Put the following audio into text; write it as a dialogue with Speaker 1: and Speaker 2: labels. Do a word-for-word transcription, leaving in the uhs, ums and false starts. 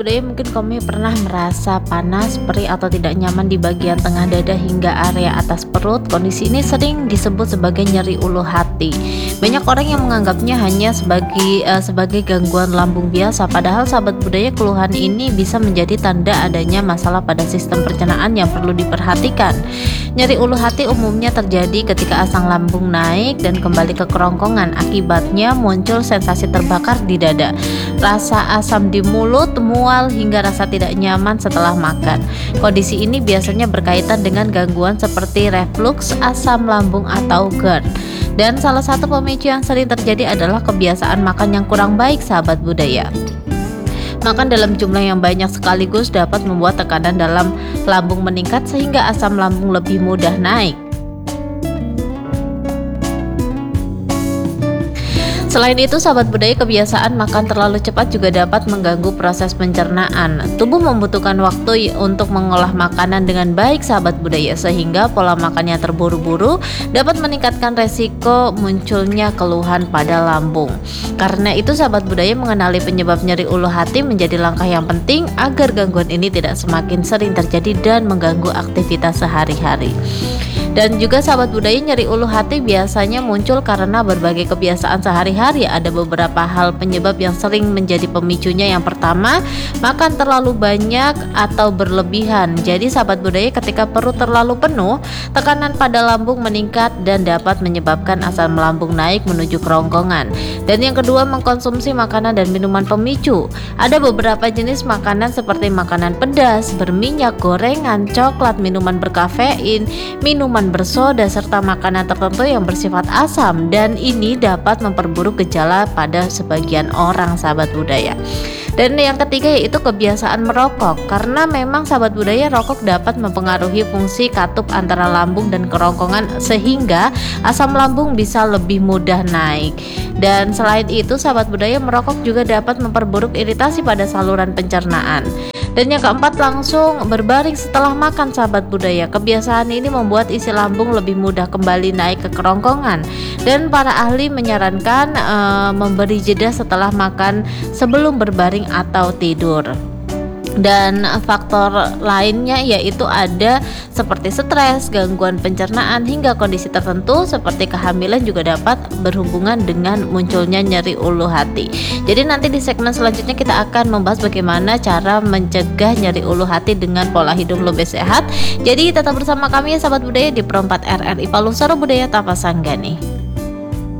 Speaker 1: Budaya mungkin kamu pernah merasa panas, perih atau tidak nyaman di bagian tengah dada hingga area atas perut. Kondisi ini sering disebut sebagai nyeri ulu hati. Banyak orang yang menganggapnya hanya sebagai eh, sebagai gangguan lambung biasa, padahal sahabat budaya keluhan ini bisa menjadi tanda adanya masalah pada sistem pencernaan yang perlu diperhatikan. Nyeri ulu hati umumnya terjadi ketika asam lambung naik dan kembali ke kerongkongan. Akibatnya muncul sensasi terbakar di dada, rasa asam di mulut, mual hingga rasa tidak nyaman setelah makan. Kondisi ini biasanya berkaitan dengan gangguan seperti reflux, asam lambung atau GERD. Dan salah satu pemicu yang sering terjadi adalah kebiasaan makan yang kurang baik, sahabat budaya. Makan dalam jumlah yang banyak sekaligus dapat membuat tekanan dalam lambung meningkat sehingga asam lambung lebih mudah naik. Selain itu, sahabat budaya, kebiasaan makan terlalu cepat juga dapat mengganggu proses pencernaan. Tubuh membutuhkan waktu untuk mengolah makanan dengan baik, sahabat budaya, sehingga pola makan yang terburu-buru dapat meningkatkan resiko munculnya keluhan pada lambung. Karena itu, sahabat budaya, mengenali penyebab nyeri ulu hati menjadi langkah yang penting agar gangguan ini tidak semakin sering terjadi dan mengganggu aktivitas sehari-hari. Dan juga sahabat budaya, nyeri ulu hati biasanya muncul karena berbagai kebiasaan sehari-hari. Ada beberapa hal penyebab yang sering menjadi pemicunya. Yang pertama, makan terlalu banyak atau berlebihan. Jadi sahabat budaya, ketika perut terlalu penuh, tekanan pada lambung meningkat dan dapat menyebabkan asam lambung naik menuju kerongkongan. Dan yang kedua, mengkonsumsi makanan dan minuman pemicu. Ada beberapa jenis makanan seperti makanan pedas, berminyak, gorengan, coklat, minuman berkafein, minuman bersoda, serta makanan tertentu yang bersifat asam, dan ini dapat memperburuk gejala pada sebagian orang, sahabat budaya. Dan yang ketiga yaitu kebiasaan merokok. Karena memang sahabat budaya, rokok dapat mempengaruhi fungsi katup antara lambung dan kerongkongan sehingga asam lambung bisa lebih mudah naik. Dan selain itu, sahabat budaya, merokok juga dapat memperburuk iritasi pada saluran pencernaan. Dan yang keempat, langsung berbaring setelah makan, sahabat budaya. Kebiasaan ini membuat isi lambung lebih mudah kembali naik ke kerongkongan. Dan para ahli menyarankan e, memberi jeda setelah makan sebelum berbaring atau tidur. Dan faktor lainnya yaitu ada seperti stres, gangguan pencernaan, hingga kondisi tertentu seperti kehamilan juga dapat berhubungan dengan munculnya nyeri ulu hati. Jadi nanti di segmen selanjutnya kita akan membahas bagaimana cara mencegah nyeri ulu hati dengan pola hidup lebih sehat. Jadi tetap bersama kami ya, sahabat budaya, di Pro empat R R I Palu Soro Budaya Tapasanggani.